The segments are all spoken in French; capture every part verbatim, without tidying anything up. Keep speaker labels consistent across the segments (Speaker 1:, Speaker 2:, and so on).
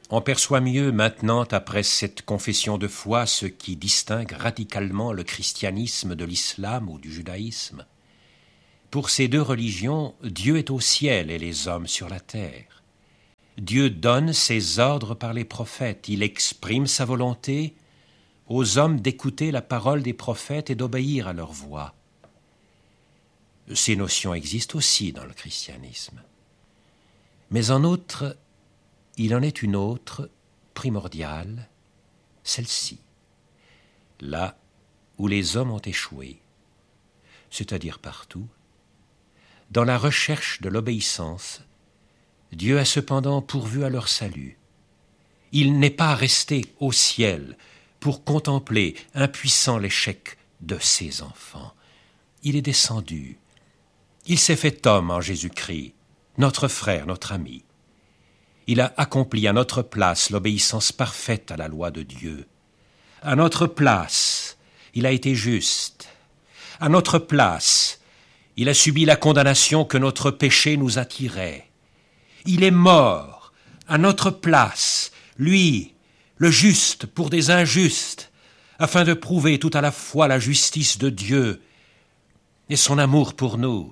Speaker 1: On perçoit mieux maintenant, après cette confession de foi, ce qui distingue radicalement le christianisme de l'islam ou du judaïsme. Pour ces deux religions, Dieu est au ciel et les hommes sur la terre. Dieu donne ses ordres par les prophètes, il exprime sa volonté aux hommes d'écouter la parole des prophètes et d'obéir à leur voix. Ces notions existent aussi dans le christianisme. Mais en outre, il en est une autre, primordiale, celle-ci, là où les hommes ont échoué, c'est-à-dire partout, dans la recherche de l'obéissance, Dieu a cependant pourvu à leur salut. Il n'est pas resté au ciel pour contempler impuissant l'échec de ses enfants. Il est descendu. Il s'est fait homme en Jésus-Christ, notre frère, notre ami. Il a accompli à notre place l'obéissance parfaite à la loi de Dieu. À notre place, il a été juste. À notre place, il a subi la condamnation que notre péché nous attirait. Il est mort à notre place, lui, le juste pour des injustes, afin de prouver tout à la fois la justice de Dieu et son amour pour nous.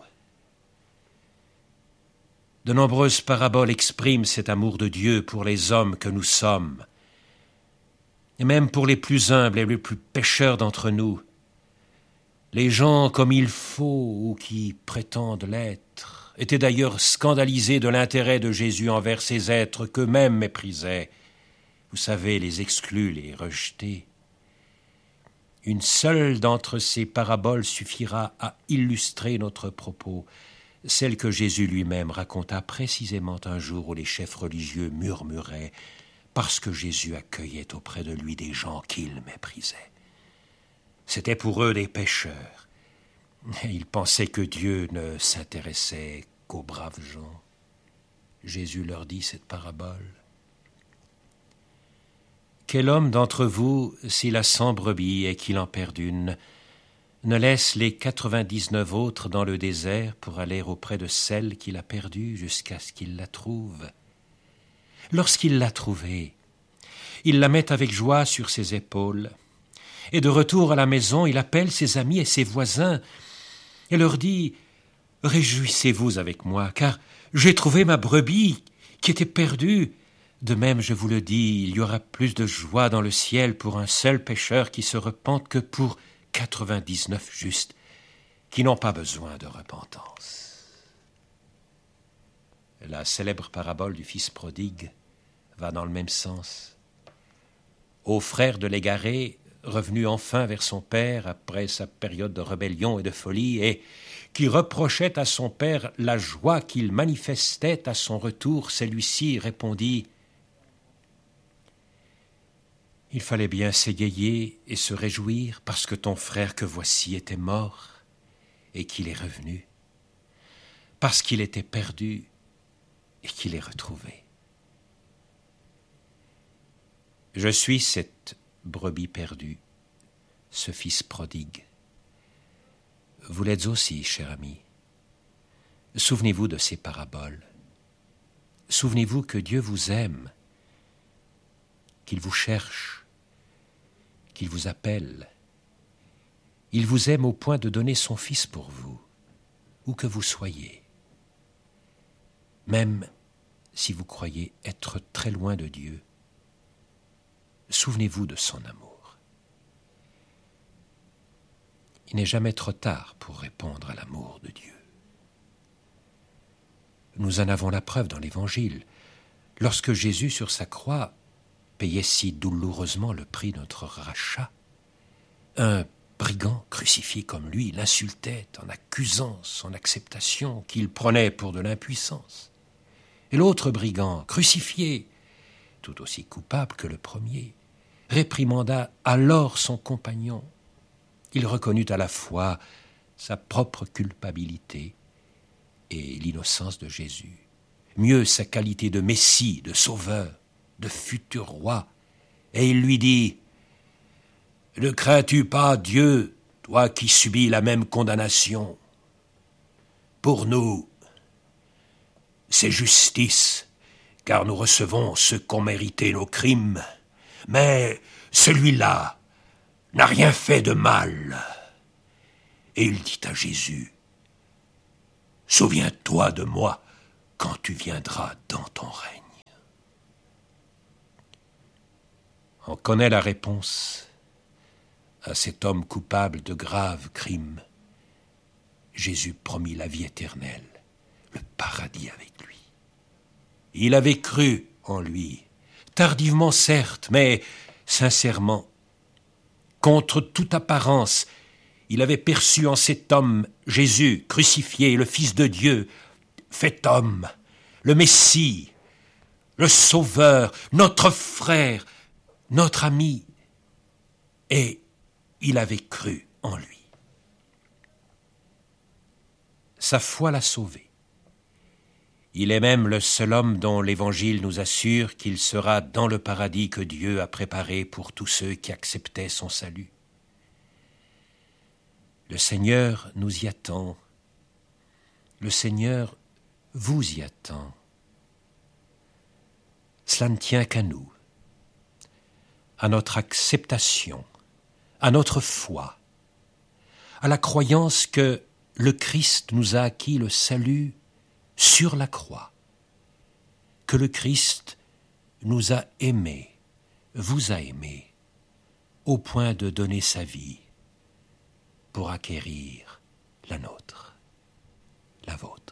Speaker 1: De nombreuses paraboles expriment cet amour de Dieu pour les hommes que nous sommes, et même pour les plus humbles et les plus pécheurs d'entre nous. Les gens comme il faut ou qui prétendent l'être étaient d'ailleurs scandalisés de l'intérêt de Jésus envers ces êtres qu'eux-mêmes méprisaient. Vous savez, les exclus, les rejetés. Une seule d'entre ces paraboles suffira à illustrer notre propos, celle que Jésus lui-même raconta précisément un jour où les chefs religieux murmuraient parce que Jésus accueillait auprès de lui des gens qu'il méprisait. C'étaient pour eux des pécheurs. Ils pensaient que Dieu ne s'intéressait qu'aux braves gens. Jésus leur dit cette parabole. Quel homme d'entre vous, s'il a cent brebis et qu'il en perd une, ne laisse les quatre-vingt-dix-neuf autres dans le désert pour aller auprès de celle qu'il a perdue jusqu'à ce qu'il la trouve? Lorsqu'il l'a trouvée, il la met avec joie sur ses épaules, et de retour à la maison, il appelle ses amis et ses voisins et leur dit « Réjouissez-vous avec moi, car j'ai trouvé ma brebis qui était perdue. De même, je vous le dis, il y aura plus de joie dans le ciel pour un seul pécheur qui se repente que pour quatre-vingt-dix-neuf justes qui n'ont pas besoin de repentance. » La célèbre parabole du fils prodigue va dans le même sens. Au frère de l'égaré, revenu enfin vers son père après sa période de rébellion et de folie, et qui reprochait à son père la joie qu'il manifestait à son retour, celui-ci répondit « Il fallait bien s'égayer et se réjouir parce que ton frère que voici était mort et qu'il est revenu, parce qu'il était perdu et qu'il est retrouvé. Je suis cette brebis perdue, ce fils prodigue. Vous l'êtes aussi, cher ami. Souvenez-vous de ces paraboles. Souvenez-vous que Dieu vous aime, qu'il vous cherche, qu'il vous appelle. Il vous aime au point de donner son Fils pour vous, où que vous soyez. Même si vous croyez être très loin de Dieu, souvenez-vous de son amour. Il n'est jamais trop tard pour répondre à l'amour de Dieu. Nous en avons la preuve dans l'Évangile. Lorsque Jésus, sur sa croix, payait si douloureusement le prix de notre rachat, un brigand crucifié comme lui l'insultait en accusant son acceptation qu'il prenait pour de l'impuissance. Et l'autre brigand, crucifié, tout aussi coupable que le premier, réprimanda alors son compagnon. Il reconnut à la fois sa propre culpabilité et l'innocence de Jésus, mieux sa qualité de Messie, de Sauveur, de futur roi, et il lui dit « Ne crains-tu pas Dieu, toi qui subis la même condamnation? Pour nous, c'est justice car nous recevons ce qu'ont mérité nos crimes. Mais celui-là n'a rien fait de mal. » Et il dit à Jésus, « Souviens-toi de moi quand tu viendras dans ton règne. » On connaît la réponse à cet homme coupable de graves crimes. Jésus promit la vie éternelle, le paradis avec lui. Il avait cru en lui, tardivement certes, mais sincèrement. Contre toute apparence, il avait perçu en cet homme Jésus, crucifié, le Fils de Dieu, fait homme, le Messie, le Sauveur, notre frère, notre ami. Et il avait cru en lui. Sa foi l'a sauvé. Il est même le seul homme dont l'Évangile nous assure qu'il sera dans le paradis que Dieu a préparé pour tous ceux qui acceptaient son salut. Le Seigneur nous y attend. Le Seigneur vous y attend. Cela ne tient qu'à nous, à notre acceptation, à notre foi, à la croyance que le Christ nous a acquis le salut sur la croix, que le Christ nous a aimés, vous a aimés, au point de donner sa vie pour acquérir la nôtre, la vôtre.